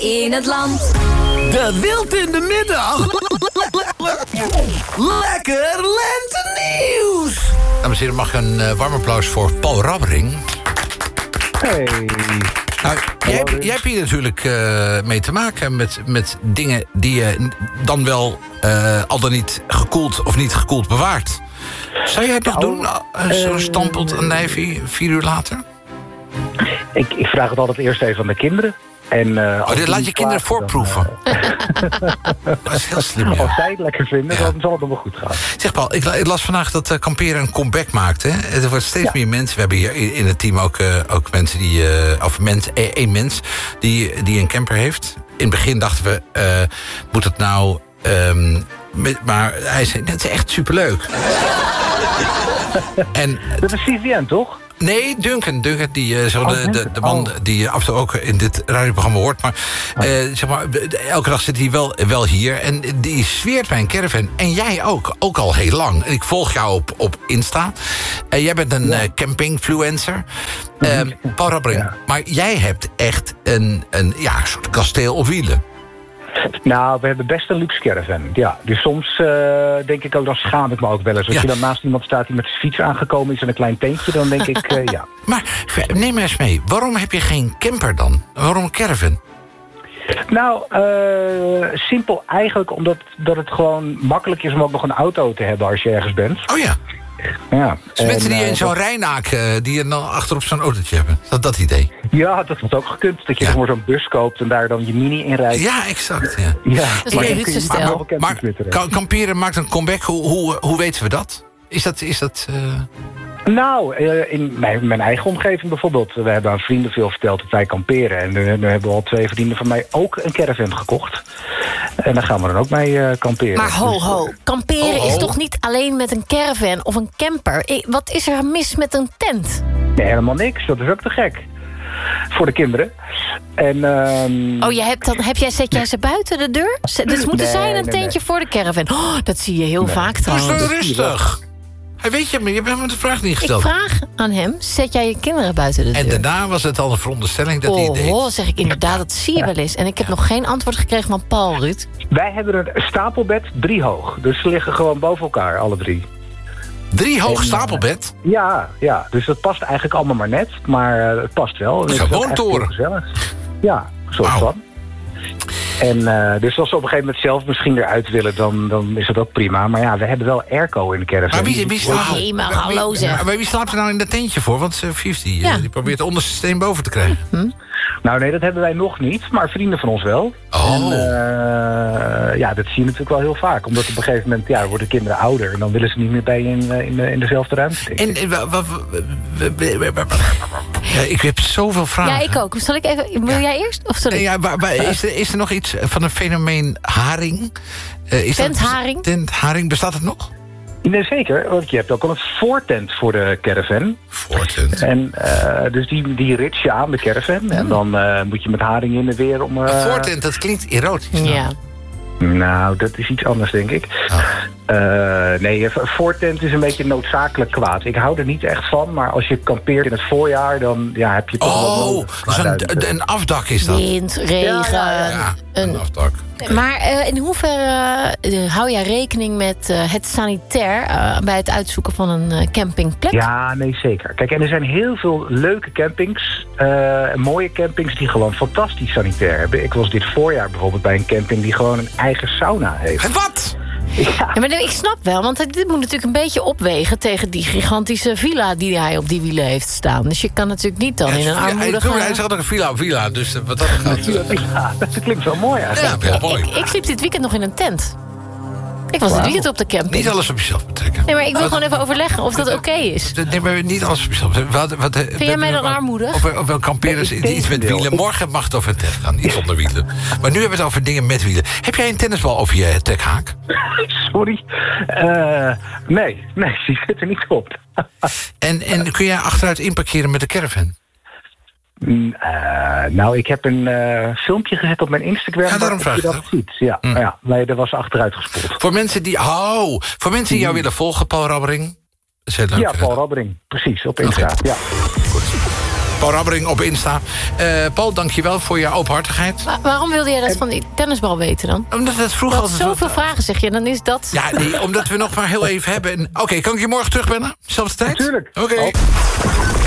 in het land. De wild in de middag. Lekker lentenieuws. Dames en heren, mag een warm applaus voor Paul Rabbering. Hey. Nou, jij hebt hier natuurlijk mee te maken met dingen die je dan wel al dan niet gekoeld of niet gekoeld bewaart. Zou jij het nog doen, zo'n stampelt een lijfje 4 uur later? Ik vraag het altijd eerst even aan de kinderen. En, dit laat je kinderen voorproeven. Dat is heel slim, ja. Als zij het lekker vinden, dan zal het nog wel goed gaan. Zeg Paul, ik las vandaag dat kamperen een comeback maakt. Hè? Er wordt steeds meer mensen. We hebben hier in het team ook mensen die... één mens die een camper heeft. In het begin dachten we, moet het nou... maar hij zei, het is echt superleuk. En, dat is CVN, toch? Nee, Duncan die de man die af en toe ook in dit radioprogramma hoort. Maar, zeg maar elke dag zit hij wel hier. En die zweert bij een caravan. En jij ook al heel lang. En ik volg jou op Insta. Jij bent een campingfluencer. Paul Rabbering. Ja. Maar jij hebt echt een soort kasteel op wielen. Nou, we hebben best een luxe caravan. Ja, dus soms denk ik ook, dan schaam ik me ook wel eens. Als je dan naast iemand staat die met zijn fiets aangekomen is en een klein tentje, dan denk ik, ja. Maar neem me eens mee. Waarom heb je geen camper dan? Waarom een caravan? Nou, simpel eigenlijk omdat het gewoon makkelijk is om ook nog een auto te hebben als je ergens bent. Oh ja. Ja. Dus mensen die in zo'n rijnaak die je dan achterop zo'n autootje hebben. Dat idee? Ja, dat had ook gekund. Dat je gewoon zo'n bus koopt en daar dan je mini in rijdt. Ja, exact. Ja. Dat is een luxe stijl. Maar kamperen maakt een comeback. Hoe weten we dat? Is dat Nou, in mijn eigen omgeving bijvoorbeeld. We hebben aan vrienden veel verteld dat wij kamperen. En nu hebben al 2 vrienden van mij ook een caravan gekocht. En daar gaan we dan ook mee kamperen. Maar ho. Kamperen is toch niet alleen met een caravan of een camper? Wat is er mis met een tent? Nee, helemaal niks. Dat is ook te gek. Voor de kinderen. En, zet jij ze buiten de deur? Dus moeten zij een tentje voor de caravan? Oh, dat zie je heel vaak trouwens. Dat is wel rustig. Weet je, maar je hebt me de vraag niet gesteld. Ik vraag aan hem, zet jij je kinderen buiten de deur? En daarna was het al een veronderstelling dat hij het deed. Zeg ik inderdaad, dat zie je wel eens. En ik heb nog geen antwoord gekregen van Paul, Ruud. Wij hebben een stapelbed 3 hoog. Dus ze liggen gewoon boven elkaar, alle 3. 3 hoog stapelbed? Ja. Dus dat past eigenlijk allemaal maar net. Maar het past wel. Het is een woontoren. Ja, soort van. En dus als ze op een gegeven moment zelf misschien eruit willen, dan is dat ook prima. Maar ja, we hebben wel airco in de caravan. Maar wie slaapt? Nee, maar hallo zeg. Maar wie slaapt er nou in dat tentje voor? Want Fief die probeert de onderste steen boven te krijgen. Nou nee, dat hebben wij nog niet, maar vrienden van ons wel. Oh. En dat zie je natuurlijk wel heel vaak. Omdat op een gegeven moment worden kinderen ouder en dan willen ze niet meer bij je in dezelfde ruimte. Ik heb zoveel vragen. Ja, ik ook. Zal ik even? Wil jij eerst? Of zal ik? Is er nog iets van een fenomeen haring? Tentharing? Tentharing, bestaat het nog? Nee, zeker. Want je hebt ook al een voortent voor de caravan. Voortent. En dus die rits je aan de caravan. En dan moet je met haring in en weer om... Voortent, dat klinkt erotisch. Ja. Nou, dat is iets anders, denk ik. Nee, voortent is een beetje noodzakelijk kwaad. Ik hou er niet echt van, maar als je kampeert in het voorjaar, dan heb je toch wel... Een afdak is dat. Wind, regen. Ja, een afdak. Maar in hoeverre hou jij rekening met het sanitair bij het uitzoeken van een campingplek? Ja, nee, zeker. Kijk, en er zijn heel veel leuke campings, mooie campings die gewoon fantastisch sanitair hebben. Ik was dit voorjaar bijvoorbeeld bij een camping die gewoon een eigen sauna heeft. Wat? Ja, maar ik snap wel, want dit moet natuurlijk een beetje opwegen tegen die gigantische villa die hij op die wielen heeft staan. Dus je kan natuurlijk niet dan in een armoedige... Hij zegt ook een villa, dus wat dat gaat... Ja, dat klinkt wel mooi eigenlijk. Ja, mooi. Ik sliep dit weekend nog in een tent. Ik was dit weekend op de camping. Niet alles op jezelf betrekken. Nee, maar ik wil gewoon even overleggen of dat oké is. Nee, maar niet alles op jezelf. Vind jij mij dan armoedig? Of wel kamperen iets met wielen. Morgen mag het over een tent gaan, niet zonder wielen. Maar nu hebben we het over dingen met wielen. Heb jij een tennisbal over je trekhaak? Sorry. Nee, die zit er niet op. En kun jij achteruit inparkeren met de caravan? Nou, ik heb een filmpje gezet op mijn Instagram. Ja, daarom vraag je dat ziet. Ja, nee, dat was achteruit gespoeld. Voor mensen die jou willen volgen, Paul Rabbering. Ja, Paul Rabbering, precies, op Instagram. Okay. Ja. Goed. Paul Rabbering op Insta. Paul, dankjewel voor je openhartigheid. Waarom wilde jij dat van die tennisbal weten dan? Omdat het vroeger altijd zoveel vragen zeg je, dan is dat... Ja, nee, omdat we nog maar heel even hebben. Oké, kan ik je morgen terugbellen? Zelfde tijd? Natuurlijk. Oké.